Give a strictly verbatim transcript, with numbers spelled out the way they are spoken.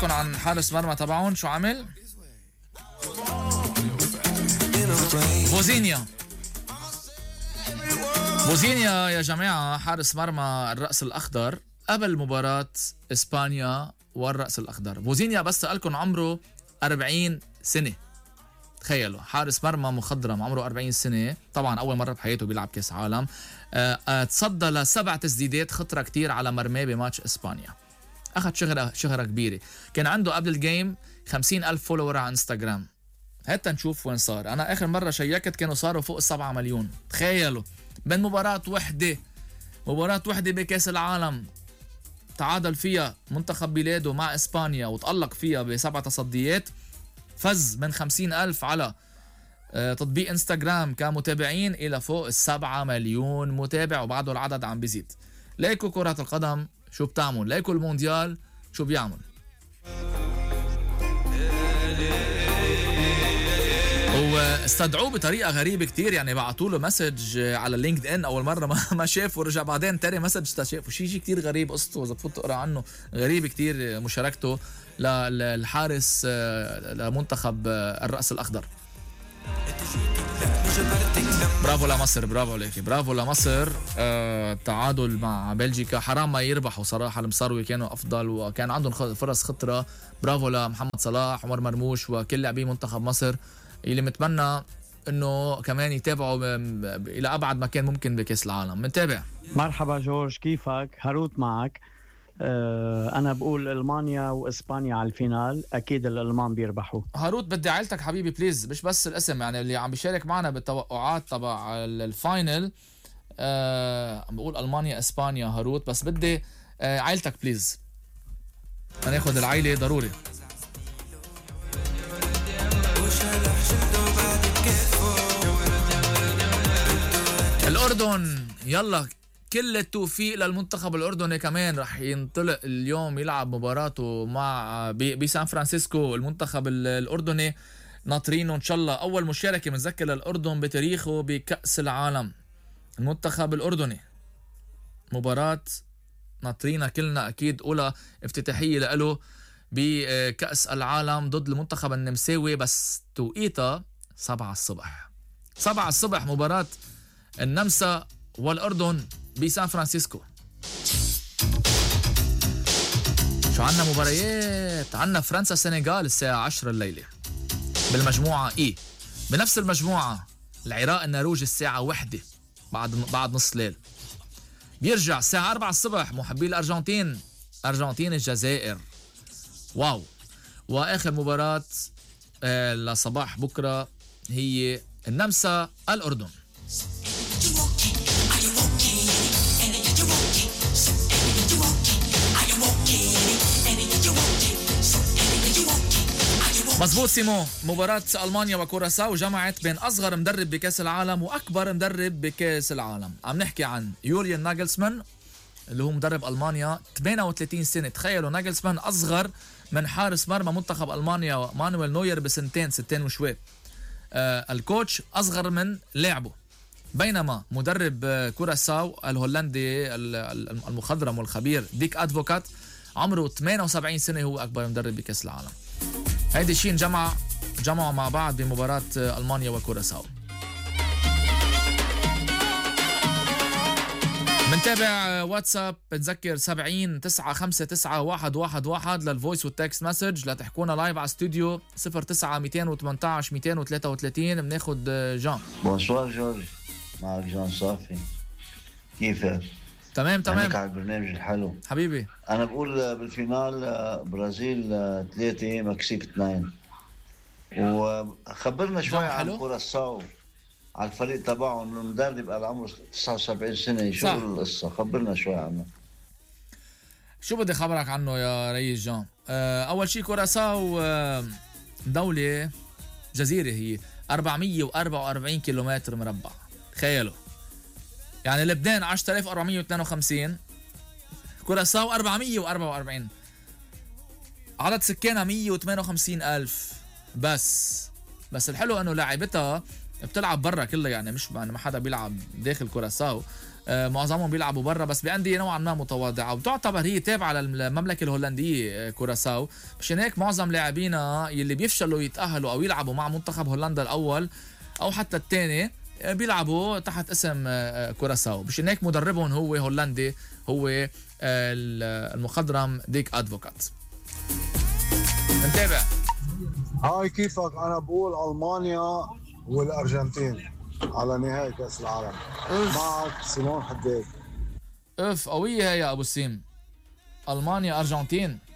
اسالكم عن حارس مرمى تبعهم شو عمل. بوزينيا بوزينيا يا جماعة حارس مرمى الرأس الأخضر قبل مباراة إسبانيا والرأس الأخضر. بوزينيا بس سألكم عمره أربعين سنة. تخيلوا حارس مرمى مخضرم عمره أربعين سنة، طبعا أول مرة بحياته بيلعب كاس عالم. أه أه تصدى لسبع تسديدات خطرة كتير على مرماه بماتش إسبانيا. أخذ شهرة شهرة كبيرة. كان عنده قبل الجيم خمسين ألف فولور على انستغرام. هتا نشوف وين صار. أنا آخر مرة شيكت كانوا صاروا فوق السبعة مليون. تخيلوا من مباراة وحدة مباراة وحدة بكاس العالم تعادل فيها منتخب بلاده مع إسبانيا وتألق فيها بسبع تصديات، فز من خمسين ألف على تطبيق انستغرام كمتابعين إلى فوق السبعة مليون متابع، وبعده العدد عم بيزيد. ليكوا كرة القدم شو بتعمل، ليكوا المونديال شو بيعمل. واستدعوه بطريقه غريبه كتير، يعني بعثوا له مسج على لينكد ان اول مره ما ما شافه، ورجع بعدين تاني مسج شافه. شيء شيء كتير غريب قصته، اذا تفوت تقرا عنه غريب كتير مشاركته للحارس لمنتخب الراس الاخضر. برافو لمصر، برافو عليك، برافو لمصر. آه، تعادل مع بلجيكا، حرام ما يربحوا صراحه. المصاروي كانوا افضل وكان عندهم فرص خطره. برافو لمحمد صلاح، عمر مرموش وكل لاعبي منتخب مصر اللي متمنى انه كمان يتابعوا الى ابعد مكان ممكن بكاس العالم. منتابع. مرحبا جورج، كيفك؟ هاروت معك. أه انا بقول المانيا واسبانيا على الفينال، اكيد الالمان بيربحوا. هاروت بدي عائلتك حبيبي بليز، مش بس الاسم، يعني اللي عم بيشارك معنا بالتوقعات تبع الفاينل. أه عم بقول المانيا اسبانيا هاروت، بس بدي أه عائلتك بليز، هناخد العائله ضروري. الأردن يلا كل التوفيق للمنتخب الأردني، كمان رح ينطلق اليوم يلعب مباراته مع بسان فرانسيسكو. المنتخب الأردني ناطرينه إن شاء الله أول مشاركة متذكر للأردن بتاريخه بكأس العالم. المنتخب الأردني مباراة ناطرينا كلنا أكيد، أولى افتتاحية له بكأس العالم ضد المنتخب النمساوي، بس توقيتها سبعة الصبح. سبعة الصبح مباراة النمسا والأردن بسان فرانسيسكو. شو عنا مباريات؟ عنا فرنسا سنغال الساعة عشرة الليلة بالمجموعة إي. بنفس المجموعة العراق النرويج الساعة واحدة بعد بعد نص ليل. بيرجع الساعة أربعة الصبح محبي الأرجنتين أرجنتين الجزائر. واو. وآخر مباراة آه لصباح بكرة هي النمسا الأردن. مزبوط سيمو. مباراة ألمانيا وكوراساو جمعت بين أصغر مدرب بكأس العالم وأكبر مدرب بكأس العالم. عم نحكي عن يوليان ناغلسمان اللي هو مدرب ألمانيا، ثمانية وثلاثين سنة. تخيلوا ناغلسمان أصغر من حارس مرمى منتخب ألمانيا مانويل نوير بسنتين ستين وشوي. آه الكوتش أصغر من لاعبه. بينما مدرب كوراساو الهولندي المخضرم والخبير ديك أدفوكات عمره ثمانية وسبعين سنة، هو أكبر مدرب بكأس العالم. هيدي الشيء جمع جمعوا مع بعض بمباراة ألمانيا وكوراساو. منتابع واتساب بتذكر سبعين تسعة خمسة تسعة واحد واحد واحد للفويس والتكست مسج لتحكونا لايف على استوديو صفر تسعة مئتين وثمانية عشر مئتين وثلاثة وثلاثين. بناخد جان. بونسوار جورج، معك جان صافي، كيفك؟ تمام تمام. على البرنامج الحلو حبيبي. انا بقول بالفينال برازيل ثلاثة مكسيك اثنين. وخبرنا شوي عن كوراساو، على الفريق تبعهم. المدرب على عمره تسعة وسبعين سنة، شو القصة؟ خبرنا شوي عنه. شو بدي خبرك عنه يا ريس جان؟ أول شيء كوراساو دولة جزيرة، هي أربعمية وأربعة وأربعين كيلومتر مربع. تخيلوا يعني لبنان عشرة آلاف وأربعمية واثنين وخمسين، كوراساو أربعمية وأربعة وأربعين. عدد سكانها مية وثمانية وخمسين ألف بس. بس الحلو أنه لاعبتها بتلعب برا كلها يعني، مش يعني ما حدا بيلعب داخل كوراساو. آه معظمهم بيلعبوا برا بس بانديه نوعا ما متواضعه، وبتعتبر هي تابعه للمملكه الهولنديه آه كوراساو. مشان هيك معظم لاعبينا يلي بيفشلوا يتاهلوا او يلعبوا مع منتخب هولندا الاول او حتى الثاني آه بيلعبوا تحت اسم آه كوراساو. مشان هيك مدربهم هو هولندي، هو آه المخضرم ديك ادفوكات. نتابع. هاي كيفك؟ انا بقول المانيا والارجنتين على نهائي كاس العالم. معك سيمون حداد. اف قويه هي يا ابو سيم. المانيا ارجنتين.